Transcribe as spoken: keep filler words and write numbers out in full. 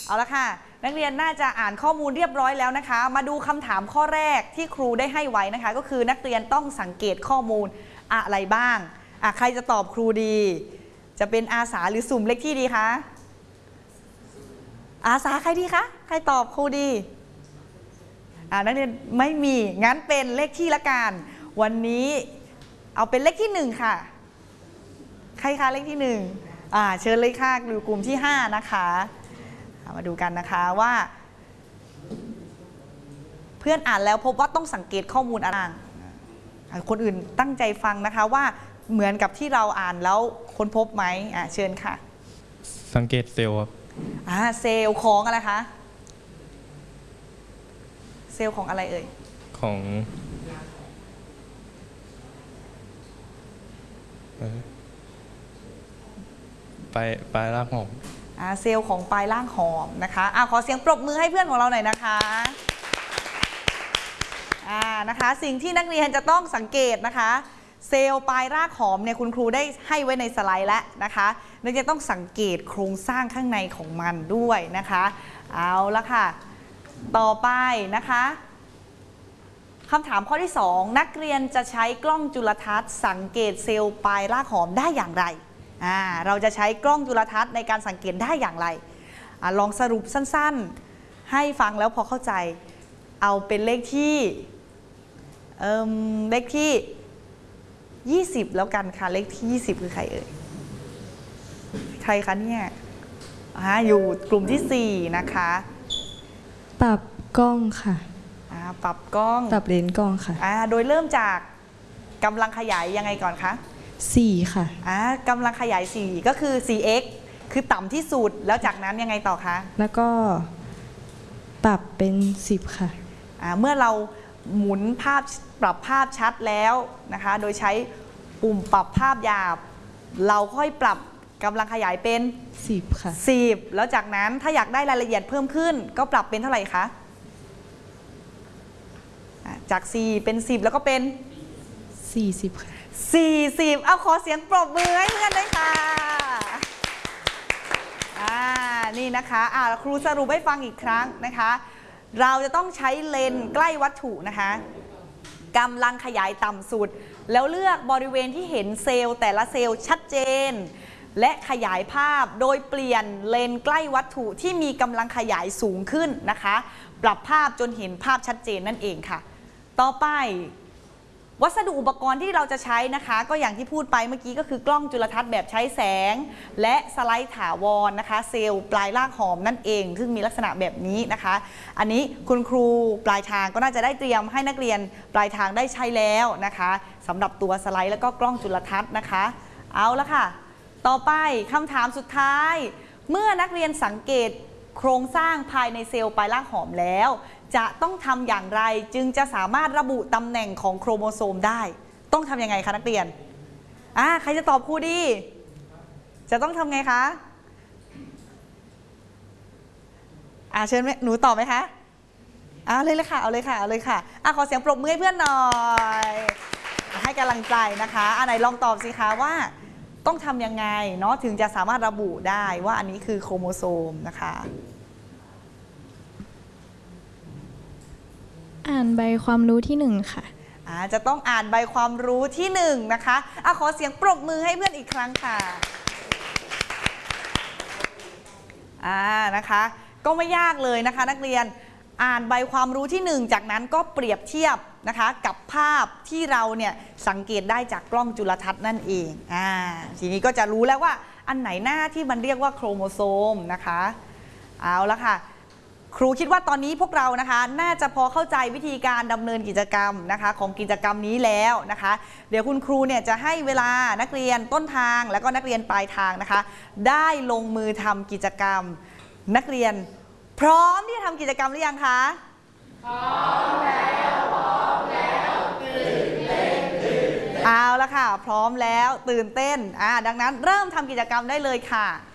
เอาละค่ะนักเรียนน่าจะอ่านข้อมูลเรียบร้อยแล้วนะคะมาดูคำถามข้อแรกที่ครูได้ให้ไว้นะคะก็คือนักเรียนต้องสังเกตข้อมูลอะไรบ้างอ่ะใครจะตอบครูดีจะเป็นอาสาหรือสุ่มเลขที่ดีคะอาสาใครดีคะใครตอบครูดีอ่านักเรียนไม่มีงั้นเป็นเลขที่ละกันวันนี้เอาเป็นเลขที่หนึ่งค่ะใครคะเลขที่หนึ่งอ่าเชิญเลยค่ะอยู่กลุ่มที่ห้านะคะมาดูกันนะคะว่าเพื่อนอ่านแล้วพบว่าต้องสังเกตข้อมูลอะไรคนอื่นตั้งใจฟังนะคะว่าเหมือนกับที่เราอ่านแล้วค้นพบไหมอ่าเชิญค่ะสังเกตเซลล์ครับอ่าเซลล์ของอะไรคะเซลล์ของอะไรเอ่ยของปลายปลายรากหอมอ่าเซลล์ของปลายรากหอมนะคะอ่าขอเสียงปรบมือให้เพื่อนของเราหน่อยนะคะอ่านะคะสิ่งที่นักเรียนจะต้องสังเกตนะคะเซลล์ปลายรากหอมเนี่ยคุณครูได้ให้ไว้ในสไลด์แล้วนะคะนักเรียนต้องสังเกตโครงสร้างข้างในของมันด้วยนะคะเอาละค่ะต่อไปนะคะคำถามข้อที่สองนักเรียนจะใช้กล้องจุลทรรศน์สังเกตเซลล์ปลายรากหอมได้อย่างไรอ่าเราจะใช้กล้องจุลทรรศน์ในการสังเกตได้อย่างไรอ่าลองสรุปสั้นๆให้ฟังแล้วพอเข้าใจเอาเป็นเลขที่เอ่อเลขที่ยี่สิบแล้วกันค่ะเลขที่ยี่สิบคือใครเอ่ยใครคะเนี่ยอ่าอยู่กลุ่มที่สี่นะคะปรับกล้องค่ะอ่าปรับกล้องปรับเลนส์กล้องค่ะอ่าโดยเริ่มจากกำลังขยายยังไงก่อนคะสี่ค่ะอ่ากำลังขยายสี่ก็คือ สี่เอ็กซ์ คือต่ำที่สุดแล้วจากนั้นยังไงต่อคะแล้วก็ปรับเป็นสิบค่ะอ่าเมื่อเราหมุนภาพปรับภาพชัดแล้วนะคะโดยใช้ปุ่มปรับภาพหยาบเราค่อยปรับกำลังขยายเป็นสิบค่ะสิบแล้วจากนั้นถ้าอยากได้รายละเอียดเพิ่มขึ้นก็ปรับเป็นเท่าไหร่คะจากสี่เป็นสิบแล้วก็เป็นสี่สิบค่ะสี่สิบเอาขอเสียงปรบมือให้เพื่อนด้วยค่ะอ่านี่นะคะอ่าครูสรุปให้ฟังอีกครั้งนะคะเราจะต้องใช้เลนส์ใกล้วัตถุนะคะกำลังขยายต่ำสุดแล้วเลือกบริเวณที่เห็นเซลล์แต่ละเซลล์ชัดเจนและขยายภาพโดยเปลี่ยนเลนส์ใกล้วัตถุที่มีกำลังขยายสูงขึ้นนะคะปรับภาพจนเห็นภาพชัดเจนนั่นเองค่ะต่อไปวัสดุอุปกรณ์ที่เราจะใช้นะคะก็อย่างที่พูดไปเมื่อกี้ก็คือกล้องจุลทรรศน์แบบใช้แสงและสไลด์ถาวรนะคะเซลล์ปลายรากหอมนั่นเองซึ่งมีลักษณะแบบนี้นะคะอันนี้คุณครูปลายทางก็น่าจะได้เตรียมให้นักเรียนปลายทางได้ใช้แล้วนะคะสำหรับตัวสไลด์แล้วก็กล้องจุลทรรศน์นะคะเอาละค่ะต่อไปคำถามสุดท้ายเมื่อนักเรียนสังเกตโครงสร้างภายในเซลล์ปลายรากหอมแล้วจะต้องทำอย่างไรจึงจะสามารถระบุตำแหน่งของโครโมโซมได้ต้องทำยังไงคะนักเรียนอ่าใครจะตอบครูดีจะต้องทำไงคะอ่าเชิญหนูตอบไหมคะเอาเลยเลยค่ะเอาเลยค่ะเอาเลยค่ะอ่าขอเสียงปรบมือให้เพื่อนหน่อยให้กำลังใจนะคะอันไหนลองตอบสิคะว่าต้องทำยังไงเนาะถึงจะสามารถระบุได้ว่าอันนี้คือโครโมโซมนะคะอ่านใบความรู้ที่หนึ่งค่ะอ่าจะต้องอ่านใบความรู้ที่หนึ่งนะคะอ่ะขอเสียงปรบมือให้เพื่อนอีกครั้งค่ะอ่านะคะก็ไม่ยากเลยนะคะนักเรียนอ่านใบความรู้ที่หนึ่งจากนั้นก็เปรียบเทียบนะคะกับภาพที่เราเนี่ยสังเกตได้จากกล้องจุลทรรศน์นั่นเองอ่าทีนี้ก็จะรู้แล้วว่าอันไหนหน้าที่มันเรียกว่าโครโมโซมนะคะเอาละค่ะครูคิดว่าตอนนี้พวกเรานะคะน่าจะพอเข้าใจวิธีการดำเนินกิจกรรมนะคะของกิจกรรมนี้แล้วนะคะเดี๋ยวคุณครูเนี่ยจะให้เวลานักเรียนต้นทางแล้วก็นักเรียนปลายทางนะคะได้ลงมือทำกิจกรรมนักเรียนพร้อมที่จะทำกิจกรรมหรือยังคะพร้อมแล้วพร้อมแล้วตื่นเต้นตื่นเต้นเอาละค่ะพร้อมแล้วตื่นเต้นอ่าดังนั้นเริ่มทำกิจกรรมได้เลยค่ะ